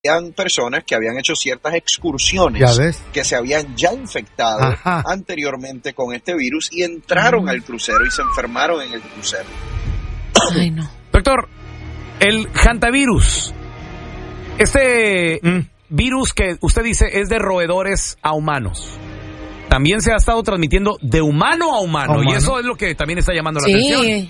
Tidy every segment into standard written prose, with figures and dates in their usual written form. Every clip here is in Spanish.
personas que habían hecho ciertas excursiones que se habían ya infectado anteriormente con este virus y entraron al crucero y se enfermaron en el crucero. Ay, no. Doctor, el hantavirus, virus que usted dice es de roedores a humanos, también se ha estado transmitiendo de humano a humano. Y eso es lo que también está llamando la atención.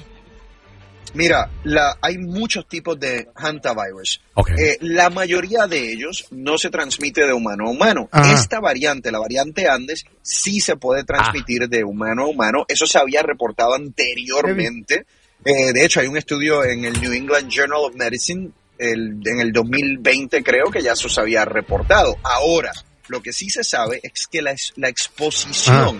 Mira, hay muchos tipos de hantavirus. La mayoría de ellos no se transmite de humano a humano. Esta variante, la variante Andes, sí se puede transmitir de humano a humano. Eso se había reportado anteriormente. De hecho, hay un estudio en el New England Journal of Medicine en el 2020, creo que ya eso se había reportado. Ahora, lo que sí se sabe es que la exposición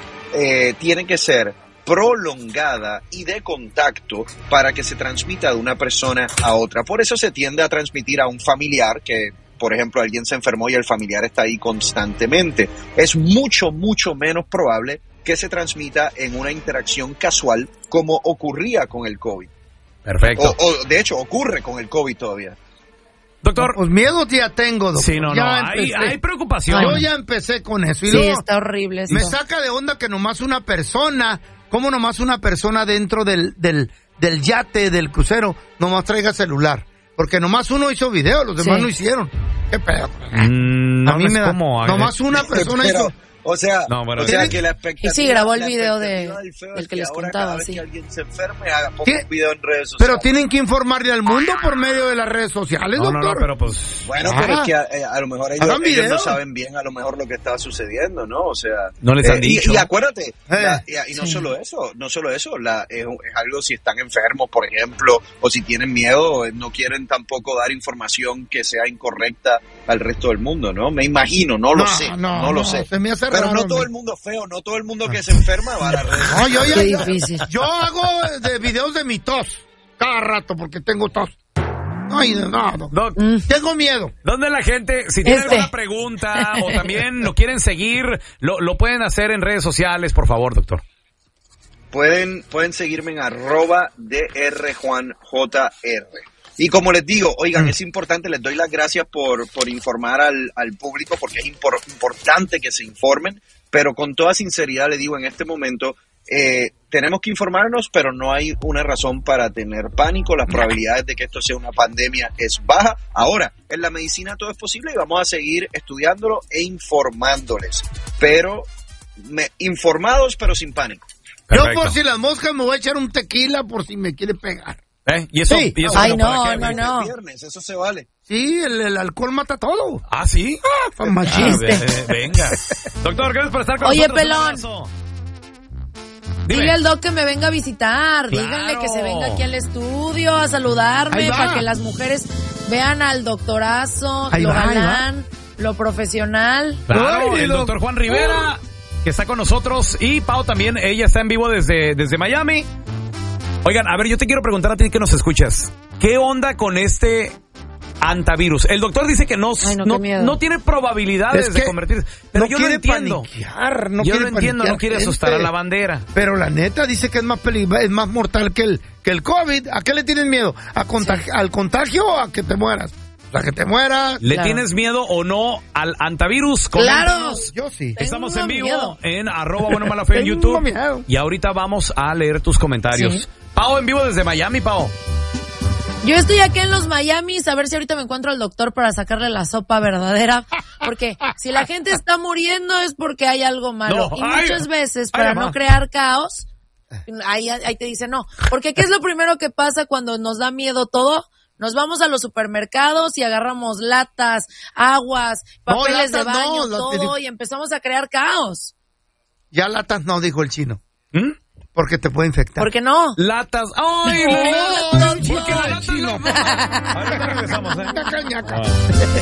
tiene que ser prolongada y de contacto para que se transmita de una persona a otra. Por eso se tiende a transmitir a un familiar que, por ejemplo, alguien se enfermó y el familiar está ahí constantemente. Es mucho, mucho menos probable que se transmita en una interacción casual como ocurría con el COVID. Perfecto. O de hecho, ocurre con el COVID todavía. Doctor, pues miedo ya tengo, doctor. Sí, no, hay preocupación. Yo ya empecé con eso. Y sí, está horrible esto. Me saca de onda que nomás una persona, ¿cómo nomás una persona dentro del yate, del crucero, nomás traiga celular? Porque nomás uno hizo video, los demás no hicieron. ¿Qué pedo? A mí me da... Nomás una persona hizo... O sea, que la expectativa... Y sí, grabó el video del que les contaba, que alguien se enferme, ponga un video en redes sociales. Pero tienen que informarle al mundo por medio de las redes sociales, doctor. No, pero pues... Bueno, pero es que a lo mejor ellos no saben bien a lo mejor lo que está sucediendo, ¿no? O sea... No les han dicho. Y acuérdate, y no solo eso, es algo si están enfermos, por ejemplo, o si tienen miedo, no quieren tampoco dar información que sea incorrecta al resto del mundo, ¿no? Me imagino, no lo sé. Se me hace pero no todo el mundo feo, no todo el mundo que se enferma va a la red. Yo hago videos de mi tos cada rato porque tengo tos. Ay, no. Tengo miedo. ¿Dónde la gente, si tiene alguna pregunta o también lo quieren seguir, lo pueden hacer en redes sociales, por favor, doctor? Pueden seguirme en @drjuanjr. Y como les digo, oigan, es importante, les doy las gracias por informar al público, porque es importante que se informen, pero con toda sinceridad les digo, en este momento tenemos que informarnos, pero no hay una razón para tener pánico. Las probabilidades de que esto sea una pandemia es baja. Ahora, en la medicina todo es posible y vamos a seguir estudiándolo e informándoles, pero informados pero sin pánico. Perfecto. Yo por si las moscas me voy a echar un tequila por si me quiere pegar. ¿Y eso? Ay, no. Viernes, eso se vale. Sí, el alcohol mata todo. ¿Ah, sí? Venga. Doctor, gracias por estar con nosotros. Oye, pelón. Dile al doc que me venga a visitar. Claro. Díganle que se venga aquí al estudio a saludarme para que las mujeres vean al doctorazo, galán, lo profesional. Claro, el doctor Juan Rivera, que está con nosotros, y Pau también, ella está en vivo desde Miami. Oigan, a ver, yo te quiero preguntar a ti que nos escuchas, ¿qué onda con este hantavirus? El doctor dice que no tiene probabilidades de convertirse, pero yo lo entiendo. No quiere asustar a la bandera. Pero la neta dice que es más mortal que el COVID. ¿A qué le tienes miedo? ¿Al contagio o a que te mueras? O sea, que te mueras. ¿Le tienes miedo o no al hantavirus? Claro, yo sí. Estamos en vivo en @buenomalafé en YouTube. Y ahorita vamos a leer tus comentarios. Sí. Pau, en vivo desde Miami, Pau. Yo estoy aquí en los Miamis, a ver si ahorita me encuentro al doctor para sacarle la sopa verdadera, porque si la gente está muriendo es porque hay algo malo. Y muchas veces, para no crear caos, ahí te dicen no. Porque ¿qué es lo primero que pasa cuando nos da miedo todo? Nos vamos a los supermercados y agarramos latas, aguas, papeles de baño, todo, y empezamos a crear caos. Ya latas no, dijo el chino. Porque te puede infectar. ¿Por qué no? Latas. ¡Ay, ¿por qué la chino? Ahorita regresamos, Ñaca.